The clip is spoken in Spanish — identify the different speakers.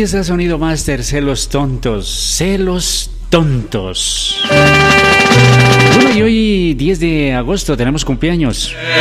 Speaker 1: Gracias a Sonido Master, Celos Tontos. Celos Tontos. Bueno, y hoy 10 de agosto tenemos cumpleaños.